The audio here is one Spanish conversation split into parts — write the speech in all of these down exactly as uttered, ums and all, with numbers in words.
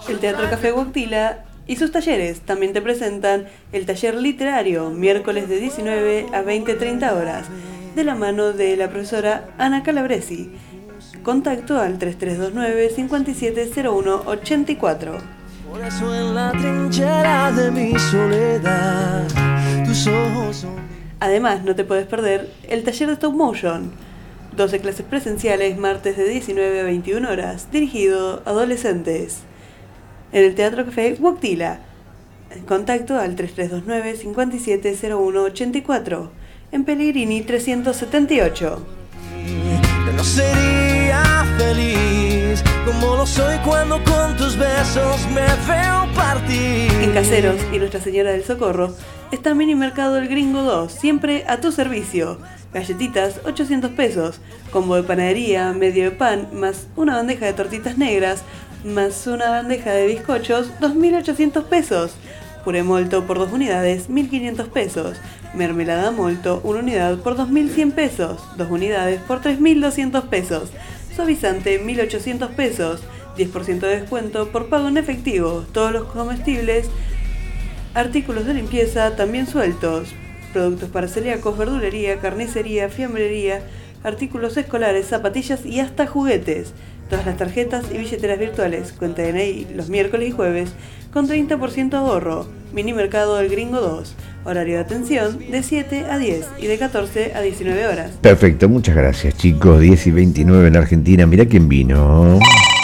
El Teatro Café Huactila y sus talleres también te presentan el taller literario, miércoles de diecinueve a veinte treinta horas, de la mano de la profesora Ana Calabresi. Contacto al tres tres dos nueve, cinco siete cero uno ocho cuatro. Por eso en la trinchera de mi soledad, tus ojos son... Además, no te puedes perder el taller de Stop Motion. doce clases presenciales, martes de diecinueve a veintiuna horas, dirigido a adolescentes. En el Teatro Café Huactila. Contacto al tres tres dos nueve, cinco siete cero uno ocho cuatro. En Pellegrini trescientos setenta y ocho. Que no sería feliz como lo soy cuando con tus besos me veo partir. En Caseros y Nuestra Señora del Socorro está Mini Mercado El Gringo dos, siempre a tu servicio. Galletitas, ochocientos pesos. Combo de panadería, medio de pan, más una bandeja de tortitas negras, más una bandeja de bizcochos, dos mil ochocientos pesos. Puré molto por dos unidades, mil quinientos pesos. Mermelada molto, una unidad por dos mil cien pesos. Dos unidades por tres mil doscientos pesos. Suavizante, mil ochocientos pesos. diez por ciento de descuento por pago en efectivo. Todos los comestibles, artículos de limpieza también sueltos. Productos para celíacos, verdulería, carnicería, fiambrería, artículos escolares, zapatillas y hasta juguetes. Todas las tarjetas y billeteras virtuales. Cuenta de N I los miércoles y jueves con treinta por ciento ahorro. Mini Mercado El Gringo dos. Horario de atención de siete a diez y de catorce a diecinueve horas. Perfecto, muchas gracias chicos. diez y veintinueve en Argentina. Mirá quién vino.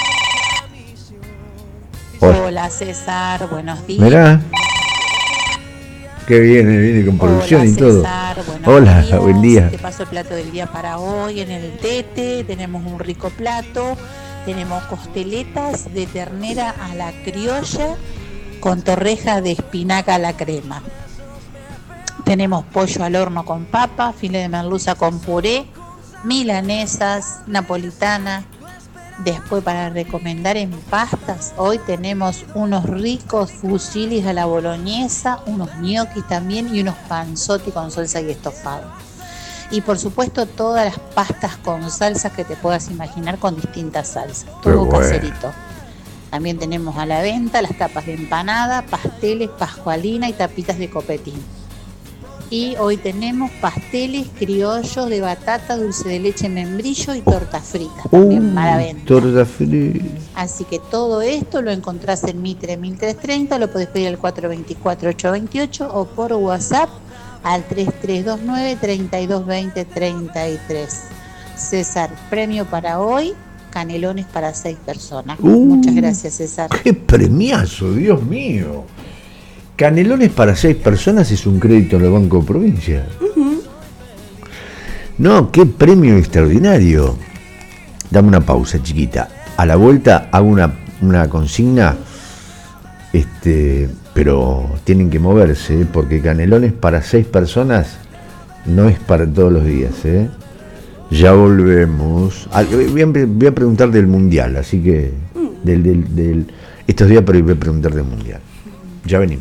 Hola, Hola César, buenos días. Mirá. Qué viene, viene con producción. Hola, y todo. César, Hola, días. Buen día. Te paso el plato del día para hoy. En el Tete tenemos un rico plato. Tenemos costeletas de ternera a la criolla con torreja de espinaca a la crema. Tenemos pollo al horno con papa, filete de merluza con puré, milanesas, napolitana. Después, para recomendar en pastas, hoy tenemos unos ricos fusilis a la boloñesa, unos ñoquis también y unos panzotti con salsa y estofado. Y por supuesto todas las pastas con salsas que te puedas imaginar con distintas salsas, todo bueno. Caserito. También tenemos a la venta las tapas de empanada, pasteles, pascualina y tapitas de copetín. Y hoy tenemos pasteles criollos de batata, dulce de leche, membrillo y torta frita también uh, para venta. Torta frita. Así que todo esto lo encontrás en Mitre mil trescientos treinta, lo podés pedir al cuatro dos cuatro, ocho dos ocho o por WhatsApp al tres tres dos nueve, tres dos dos cero, tres tres. César, premio para hoy, canelones para seis personas. Uh, Muchas gracias, César. ¡Qué premiazo, Dios mío! Canelones para seis personas es un crédito en el Banco de Provincia. Uh-huh. No, qué premio extraordinario. Dame una pausa, chiquita. A la vuelta hago una, una consigna, este, pero tienen que moverse, ¿eh? Porque canelones para seis personas no es para todos los días, ¿eh? Ya volvemos. Voy a, voy a preguntar del Mundial, así que del, del, del, estos días pero voy a preguntar del Mundial. Ya venimos.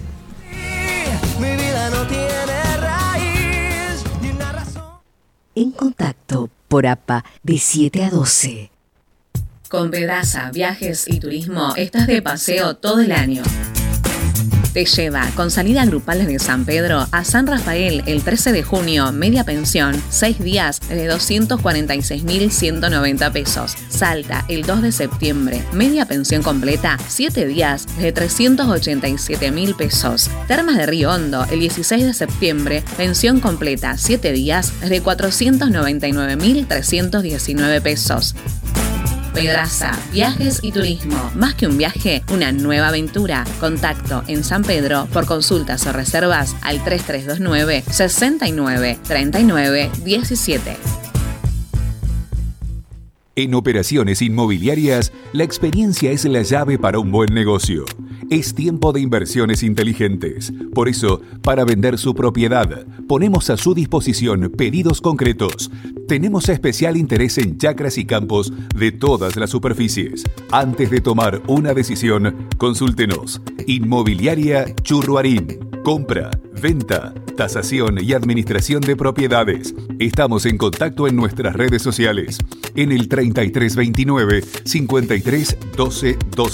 En contacto por A P A de siete a doce. Con Pedraza, Viajes y Turismo estás de paseo todo el año. Te lleva con salida grupal desde San Pedro a San Rafael el trece de junio, media pensión, seis días de doscientos cuarenta y seis mil ciento noventa pesos. Salta el dos de septiembre, media pensión completa, siete días de trescientos ochenta y siete mil pesos. Termas de Río Hondo el dieciséis de septiembre, pensión completa, siete días de cuatrocientos noventa y nueve mil trescientos diecinueve pesos. Pedraza, Viajes y Turismo. Más que un viaje, una nueva aventura. Contacto en San Pedro por consultas o reservas al tres tres dos nueve, sesenta y nueve, treinta y nueve, diecisiete. En Operaciones Inmobiliarias, la experiencia es la llave para un buen negocio. Es tiempo de inversiones inteligentes. Por eso, para vender su propiedad, ponemos a su disposición pedidos concretos. Tenemos especial interés en chacras y campos de todas las superficies. Antes de tomar una decisión, consúltenos. Inmobiliaria Churruarín. Compra, venta, tasación y administración de propiedades. Estamos en contacto en nuestras redes sociales. En el treinta y tres veintinueve, cincuenta y tres doce doce.